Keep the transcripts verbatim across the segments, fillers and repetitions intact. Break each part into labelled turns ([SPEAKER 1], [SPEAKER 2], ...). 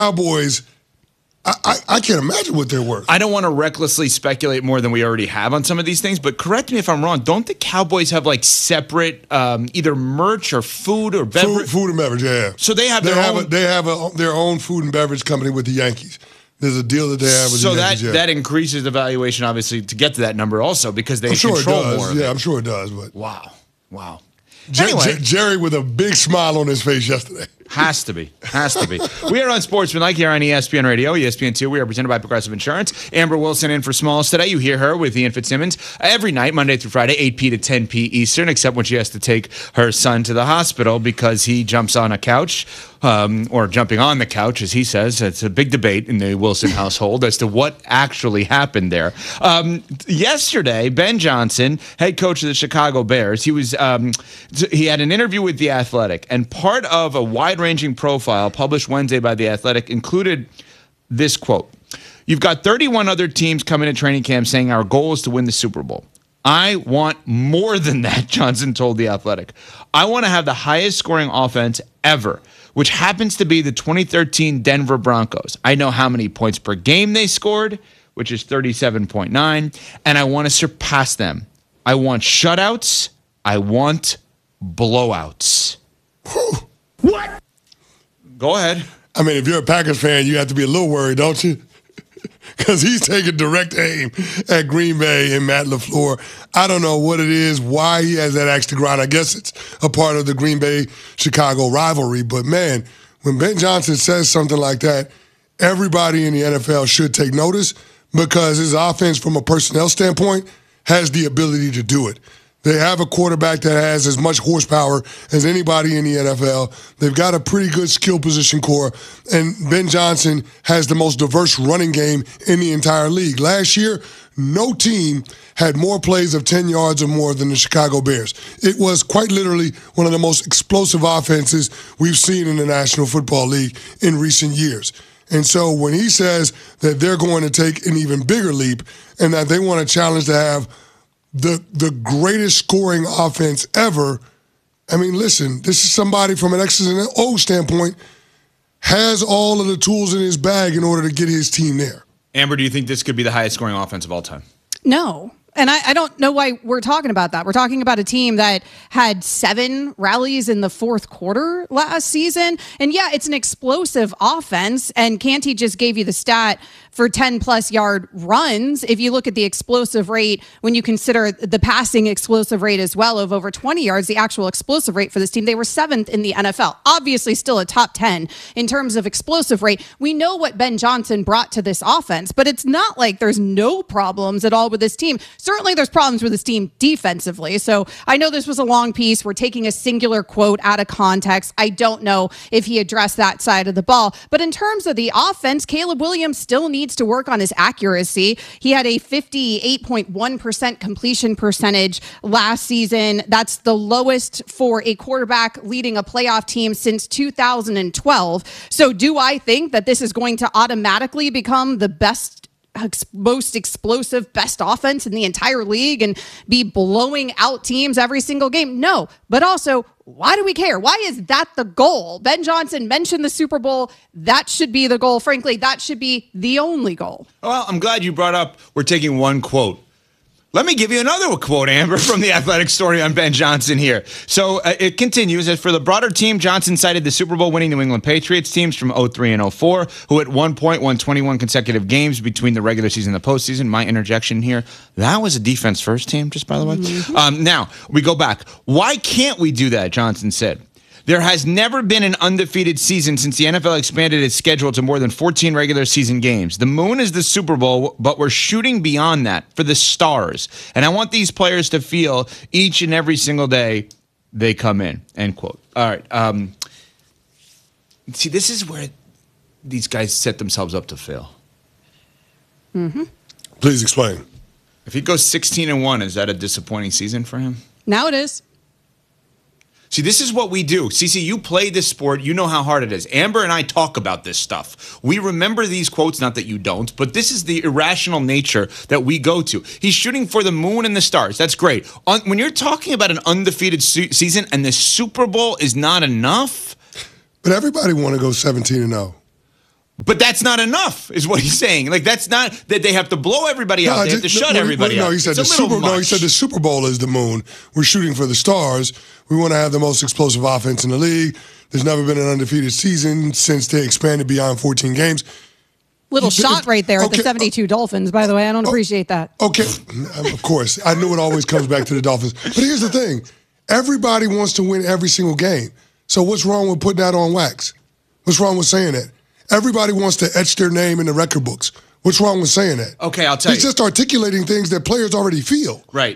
[SPEAKER 1] Cowboys, I, I, I can't imagine what they're worth.
[SPEAKER 2] I don't want to recklessly speculate more than we already have on some of these things, but correct me if I'm wrong. Don't the Cowboys have like separate um, either merch or food or beverage?
[SPEAKER 1] Food, food and beverage, yeah.
[SPEAKER 2] So they have
[SPEAKER 1] they
[SPEAKER 2] their
[SPEAKER 1] have
[SPEAKER 2] own.
[SPEAKER 1] A, they have a, their own food and beverage company with the Yankees. There's a deal that they have with
[SPEAKER 2] so
[SPEAKER 1] the Yankees.
[SPEAKER 2] So that
[SPEAKER 1] yeah.
[SPEAKER 2] that increases the valuation, obviously, to get to that number also because they
[SPEAKER 1] I'm sure
[SPEAKER 2] control
[SPEAKER 1] it does.
[SPEAKER 2] more. Of
[SPEAKER 1] yeah,
[SPEAKER 2] it.
[SPEAKER 1] I'm sure it does. But
[SPEAKER 2] wow, wow.
[SPEAKER 1] Jer-
[SPEAKER 2] Anyway.
[SPEAKER 1] Jer- Jerry with a big smile on his face yesterday.
[SPEAKER 2] Has to be. Has to be. We are on Sportsmanlike here on E S P N Radio, E S P N two. We are presented by Progressive Insurance. Amber Wilson in for Smalls today. You hear her with Ian Fitzsimmons every night, Monday through Friday, eight p to ten p Eastern, except when she has to take her son to the hospital because he jumps on a couch, um, or jumping on the couch, as he says. It's a big debate in the Wilson household as to what actually happened there. Um, yesterday, Ben Johnson, head coach of the Chicago Bears, he was um, he had an interview with The Athletic, and part of a wide-ranging profile published Wednesday by The Athletic included this quote. You've got thirty-one other teams coming to training camp saying our goal is to win the Super Bowl. I want more than that, Johnson told The Athletic. I want to have the highest scoring offense ever, which happens to be the twenty thirteen Denver Broncos. I know how many points per game they scored, which is thirty-seven point nine, and I want to surpass them. I want shutouts. I want blowouts.
[SPEAKER 1] What?
[SPEAKER 2] Go ahead.
[SPEAKER 1] I mean, if you're a Packers fan, you have to be a little worried, don't you? Because he's taking direct aim at Green Bay and Matt LaFleur. I don't know what it is, why he has that axe to grind. I guess it's a part of the Green Bay-Chicago rivalry. But, man, when Ben Johnson says something like that, everybody in the N F L should take notice because his offense, from a personnel standpoint, has the ability to do it. They have a quarterback that has as much horsepower as anybody in the N F L. They've got a pretty good skill position core, and Ben Johnson has the most diverse running game in the entire league. Last year, no team had more plays of ten yards or more than the Chicago Bears. It was quite literally one of the most explosive offenses we've seen in the National Football League in recent years. And so when he says that they're going to take an even bigger leap and that they want to challenge to have the the greatest scoring offense ever. I mean, listen, this is somebody from an X's and O's standpoint has all of the tools in his bag in order to get his team there.
[SPEAKER 2] Amber, do you think this could be the highest scoring offense of all time?
[SPEAKER 3] No. And I, I don't know why we're talking about that. We're talking about a team that had seven rallies in the fourth quarter last season. And yeah, it's an explosive offense. And Canty just gave you the stat for ten plus yard runs. If you look at the explosive rate, when you consider the passing explosive rate as well of over twenty yards, the actual explosive rate for this team, they were seventh in the N F L. Obviously still a top ten in terms of explosive rate. We know what Ben Johnson brought to this offense, but it's not like there's no problems at all with this team. Certainly there's problems with this team defensively. So I know this was a long piece. We're taking a singular quote out of context. I don't know if he addressed that side of the ball. But in terms of the offense, Caleb Williams still needs to work on his accuracy. He had a fifty-eight point one percent completion percentage last season. That's the lowest for a quarterback leading a playoff team since two thousand twelve. So do I think that this is going to automatically become the best most explosive, best offense in the entire league and be blowing out teams every single game? No. But also, why do we care? Why is that the goal? Ben Johnson mentioned the Super Bowl. That should be the goal. Frankly, that should be the only goal.
[SPEAKER 2] Well, I'm glad you brought up we're taking one quote. Let me give you another quote, Amber, from the Athletic story on Ben Johnson here. So uh, it continues. As for the broader team, Johnson cited the Super Bowl winning New England Patriots teams from oh three and oh four, who at one point won twenty-one consecutive games between the regular season and the postseason. My interjection here, that was a defense-first team, just by the way. Mm-hmm. Um, now, we go back. Why can't we do that, Johnson said. There has never been an undefeated season since the N F L expanded its schedule to more than fourteen regular season games. The moon is the Super Bowl, but we're shooting beyond that for the stars. And I want these players to feel each and every single day they come in, end quote. All right. Um, see, this is where these guys set themselves up to fail.
[SPEAKER 3] Mm-hmm.
[SPEAKER 1] Please explain.
[SPEAKER 2] If he goes sixteen and one, is that a disappointing season for him?
[SPEAKER 3] Now it is.
[SPEAKER 2] See, this is what we do. Cece, you play this sport. You know how hard it is. Amber and I talk about this stuff. We remember these quotes, not that you don't, but this is the irrational nature that we go to. He's shooting for the moon and the stars. That's great. On, when you're talking about an undefeated se- season and the Super Bowl is not enough.
[SPEAKER 1] But everybody want to go seventeen and oh.
[SPEAKER 2] But that's not enough, is what he's saying. Like, that's not that they have to blow everybody
[SPEAKER 1] No,
[SPEAKER 2] out. They have to
[SPEAKER 1] just-
[SPEAKER 2] shut
[SPEAKER 1] no,
[SPEAKER 2] everybody
[SPEAKER 1] no,
[SPEAKER 2] out.
[SPEAKER 1] he said
[SPEAKER 2] It's
[SPEAKER 1] the
[SPEAKER 2] a little
[SPEAKER 1] Super. No, he
[SPEAKER 2] much.
[SPEAKER 1] said the Super Bowl is the moon. We're shooting for the stars. We want to have the most explosive offense in the league. There's never been an undefeated season since they expanded beyond fourteen games.
[SPEAKER 3] Little
[SPEAKER 1] You-
[SPEAKER 3] shot right there at
[SPEAKER 1] okay,
[SPEAKER 3] the seventy-two Dolphins, by the way. I don't appreciate that.
[SPEAKER 1] Okay, of course. I knew it always comes back to the Dolphins. But here's the thing. Everybody wants to win every single game. So what's wrong with putting that on wax? What's wrong with saying that? Everybody wants to etch their name in the record books. What's wrong with saying that?
[SPEAKER 2] Okay, I'll tell
[SPEAKER 1] He's
[SPEAKER 2] you.
[SPEAKER 1] just articulating things that players already feel.
[SPEAKER 2] Right.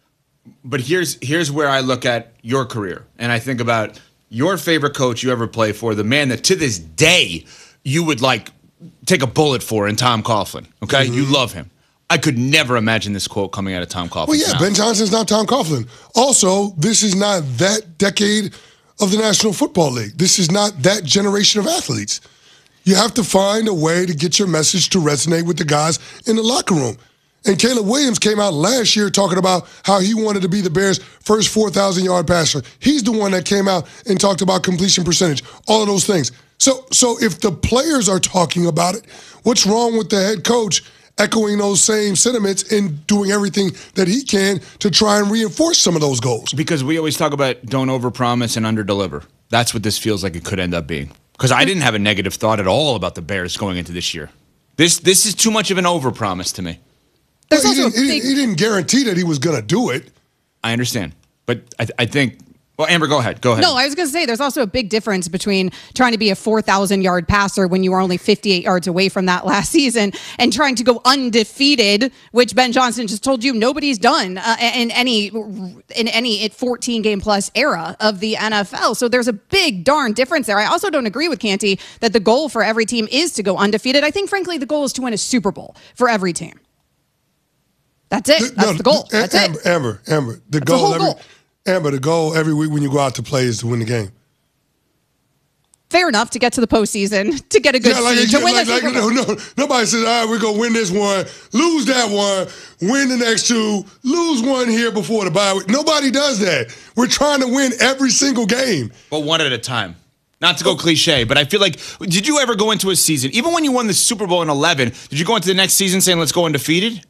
[SPEAKER 2] But here's here's where I look at your career, and I think about your favorite coach you ever played for, the man that to this day you would like take a bullet for in Tom Coughlin. Okay?
[SPEAKER 1] Mm-hmm.
[SPEAKER 2] You love him. I could never imagine this quote coming out of Tom Coughlin.
[SPEAKER 1] Well, yeah, Ben Johnson's not Tom Coughlin. Also, this is not that decade of the National Football League. This is not that generation of athletes. You have to find a way to get your message to resonate with the guys in the locker room. And Caleb Williams came out last year talking about how he wanted to be the Bears' first four thousand yard passer. He's the one that came out and talked about completion percentage, all of those things. So, so if the players are talking about it, what's wrong with the head coach echoing those same sentiments and doing everything that he can to try and reinforce some of those goals?
[SPEAKER 2] Because we always talk about don't overpromise and underdeliver. That's what this feels like it could end up being. Because I didn't have a negative thought at all about the Bears going into this year. This this is too much of an overpromise to me.
[SPEAKER 3] There's
[SPEAKER 1] Well, he,
[SPEAKER 3] also
[SPEAKER 1] didn't,
[SPEAKER 3] a
[SPEAKER 1] he,
[SPEAKER 3] big,
[SPEAKER 1] didn't, he didn't guarantee that he was going to do it.
[SPEAKER 2] I understand. But I, I think, well, Amber, go ahead. Go ahead.
[SPEAKER 3] No, I was going to say there's also a big difference between trying to be a four thousand yard passer when you were only fifty-eight yards away from that last season and trying to go undefeated, which Ben Johnson just told you nobody's done uh, in any in any fourteen game plus era of the N F L. So there's a big darn difference there. I also don't agree with Canty that the goal for every team is to go undefeated. I think, frankly, the goal is to win a Super Bowl for every team. That's it. That's
[SPEAKER 1] No,
[SPEAKER 3] the goal. That's
[SPEAKER 1] Amber,
[SPEAKER 3] it.
[SPEAKER 1] Amber, Amber, the
[SPEAKER 3] the
[SPEAKER 1] goal
[SPEAKER 3] whole
[SPEAKER 1] every
[SPEAKER 3] goal.
[SPEAKER 1] Amber, the goal every week when you go out to play is to win the game.
[SPEAKER 3] Fair enough to get to the postseason, to get a good
[SPEAKER 1] Yeah, like,
[SPEAKER 3] seed,
[SPEAKER 1] yeah,
[SPEAKER 3] to win
[SPEAKER 1] like,
[SPEAKER 3] the
[SPEAKER 1] like,
[SPEAKER 3] Super
[SPEAKER 1] no,
[SPEAKER 3] Bowl.
[SPEAKER 1] no, nobody says, all right, we're going to win this one, lose that one, win the next two, lose one here before the bye week. Nobody does that. We're trying to win every single game.
[SPEAKER 2] But one at a time. Not to go cliche, but I feel like, did you ever go into a season, even when you won the Super Bowl in eleven, did you go into the next season saying, let's go undefeated?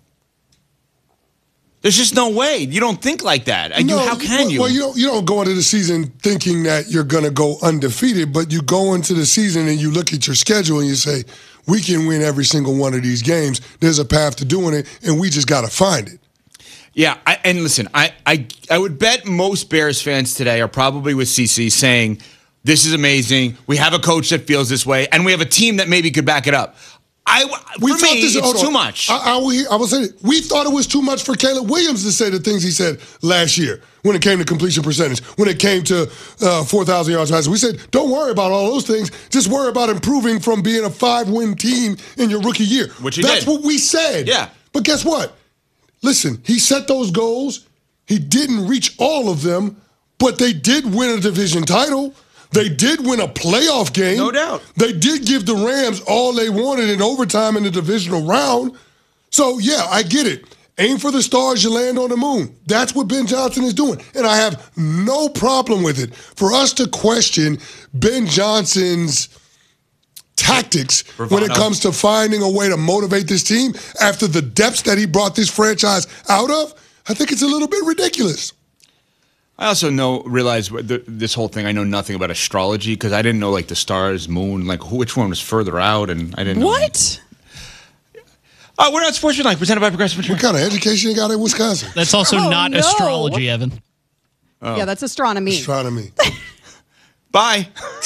[SPEAKER 2] There's just no way. You don't think like that. And you, how can
[SPEAKER 1] well,
[SPEAKER 2] you?
[SPEAKER 1] Well, you don't, you don't go into the season thinking that you're going to go undefeated, but you go into the season and you look at your schedule and you say, we can win every single one of these games. There's a path to doing it, and we just got to find it.
[SPEAKER 2] Yeah, I, and listen, I, I I would bet most Bears fans today are probably with C C saying, this is amazing. We have a coach that feels this way, and we have a team that maybe could back it up. I,
[SPEAKER 1] We
[SPEAKER 2] for
[SPEAKER 1] thought
[SPEAKER 2] me,
[SPEAKER 1] this- hold
[SPEAKER 2] it's
[SPEAKER 1] on.
[SPEAKER 2] too much.
[SPEAKER 1] I, I, will- I will say it. We thought it was too much for Caleb Williams to say the things he said last year when it came to completion percentage, when it came to uh, four thousand yards passing. We said, don't worry about all those things. Just worry about improving from being a five-win team in your rookie year.
[SPEAKER 2] Which he
[SPEAKER 1] That's
[SPEAKER 2] did.
[SPEAKER 1] what we said.
[SPEAKER 2] Yeah.
[SPEAKER 1] But guess what? Listen, he set those goals. He didn't reach all of them, but they did win a division title. They did win a playoff game.
[SPEAKER 2] No doubt.
[SPEAKER 1] They did give the Rams all they wanted in overtime in the divisional round. So, yeah, I get it. Aim for the stars, you land on the moon. That's what Ben Johnson is doing. And I have no problem with it. For us to question Ben Johnson's tactics when it
[SPEAKER 2] Bravado.
[SPEAKER 1] comes to finding a way to motivate this team after the depths that he brought this franchise out of, I think it's a little bit ridiculous.
[SPEAKER 2] I also know realize what the, this whole thing. I know nothing about astrology because I didn't know like the stars, moon, like who, which one was further out, and I didn't.
[SPEAKER 3] What?
[SPEAKER 2] know. Oh, we're not Sports Tonight, presented by Progressive
[SPEAKER 1] What
[SPEAKER 2] Insurance.
[SPEAKER 1] kind of education you got in Wisconsin?
[SPEAKER 4] That's also
[SPEAKER 3] Oh,
[SPEAKER 4] not
[SPEAKER 3] no.
[SPEAKER 4] astrology, Evan.
[SPEAKER 3] Yeah, that's astronomy.
[SPEAKER 1] Astronomy.
[SPEAKER 2] Bye.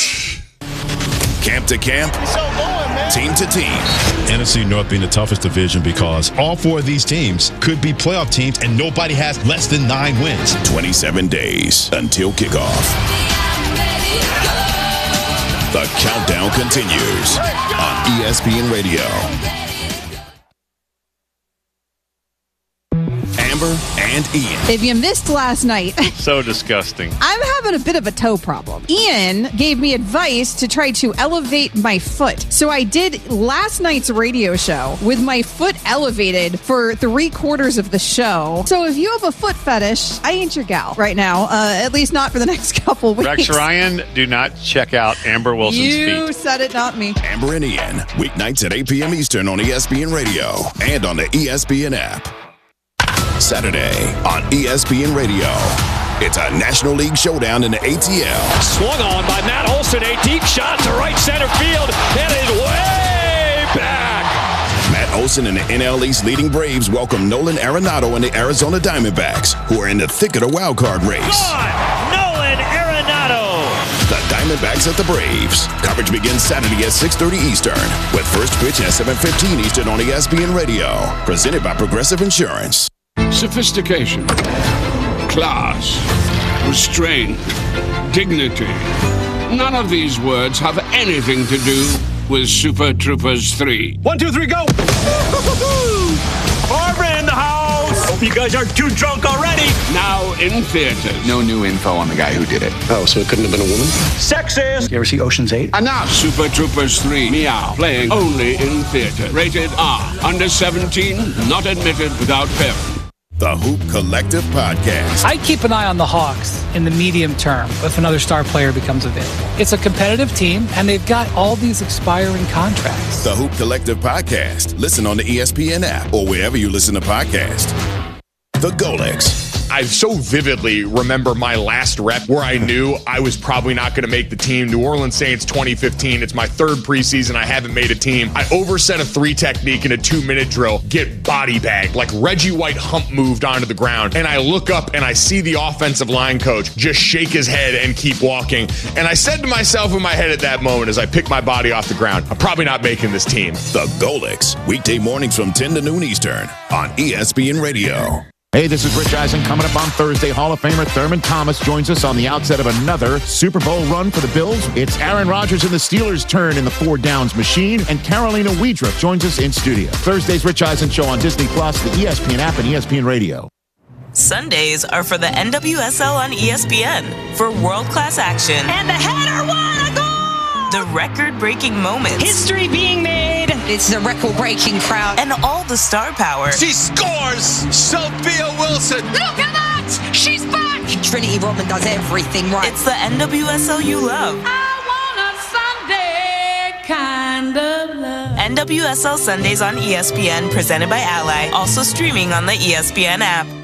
[SPEAKER 5] Camp to camp, team to team.
[SPEAKER 6] N F C North being the toughest division because all four of these teams could be playoff teams and nobody has less than nine wins.
[SPEAKER 5] twenty-seven days until kickoff. The countdown continues on E S P N Radio. Amber, and Ian.
[SPEAKER 3] If you missed last night,
[SPEAKER 4] So disgusting.
[SPEAKER 3] I'm having a bit of a toe problem. Ian gave me advice to try to elevate my foot. So I did last night's radio show with my foot elevated for three quarters of the show. So if you have a foot fetish, I ain't your gal right now, uh, at least not for the next couple weeks.
[SPEAKER 4] Rex Ryan, do not check out Amber Wilson's
[SPEAKER 3] You
[SPEAKER 4] feet.
[SPEAKER 3] said it, not me.
[SPEAKER 5] Amber and Ian, weeknights at eight p.m. Eastern on E S P N Radio and on the E S P N app. Saturday on E S P N Radio. It's a National League showdown in the A T L.
[SPEAKER 7] Swung on by Matt Olson, a deep shot to right center field, headed way back.
[SPEAKER 5] Matt Olson and the N L East leading Braves welcome Nolan Arenado and the Arizona Diamondbacks, who are in the thick of the wild card race.
[SPEAKER 7] Gone! Nolan Arenado.
[SPEAKER 5] The Diamondbacks at the Braves. Coverage begins Saturday at six thirty Eastern, with first pitch at seven fifteen Eastern on E S P N Radio. Presented by Progressive Insurance.
[SPEAKER 8] Sophistication, class, restraint, dignity. None of these words have anything to do with Super Troopers three.
[SPEAKER 7] One, two, three, go! Barbara in the house! Hope you guys aren't too drunk already.
[SPEAKER 8] Now in theaters.
[SPEAKER 9] No new info on the guy who did it.
[SPEAKER 10] Oh, so it couldn't have been a woman?
[SPEAKER 7] Sexist!
[SPEAKER 10] You ever see Ocean's eight?
[SPEAKER 8] Enough! Super Troopers three, Meow, playing only in theaters. Rated R. Under seventeen, not admitted without parent.
[SPEAKER 5] The Hoop Collective Podcast.
[SPEAKER 11] I keep an eye on the Hawks in the medium term if another star player becomes available. It's a competitive team, and they've got all these expiring contracts.
[SPEAKER 5] The Hoop Collective Podcast. Listen on the E S P N app or wherever you listen to podcasts. The Golix.
[SPEAKER 12] I so vividly remember my last rep where I knew I was probably not going to make the team. New Orleans Saints twenty fifteen. It's my third preseason. I haven't made a team. I overset a three technique in a two minute drill, get body bagged, like Reggie White hump moved onto the ground. And I look up and I see the offensive line coach just shake his head and keep walking. And I said to myself in my head at that moment as I picked my body off the ground, I'm probably not making this team.
[SPEAKER 5] The Golix. Weekday mornings from ten to noon Eastern on E S P N Radio.
[SPEAKER 13] Hey, this is Rich Eisen. Coming up on Thursday, Hall of Famer Thurman Thomas joins us on the outset of another Super Bowl run for the Bills. It's Aaron Rodgers and the Steelers' turn in the four downs machine, and Carolina Wiedrup joins us in studio. Thursday's Rich Eisen Show on Disney Plus, the E S P N app, and E S P N Radio.
[SPEAKER 14] Sundays are for the N W S L on E S P N for world-class action. And the header won a goal! The record-breaking moments.
[SPEAKER 15] History being made. It's a record-breaking crowd.
[SPEAKER 14] And all the star power.
[SPEAKER 16] She scores! Sophia Wilson!
[SPEAKER 15] Look at that! She's back! Trinity Rodman does everything right.
[SPEAKER 14] It's the N W S L you love.
[SPEAKER 15] I want a Sunday kind of love.
[SPEAKER 14] N W S L Sundays on E S P N, presented by Ally. Also streaming on the E S P N app.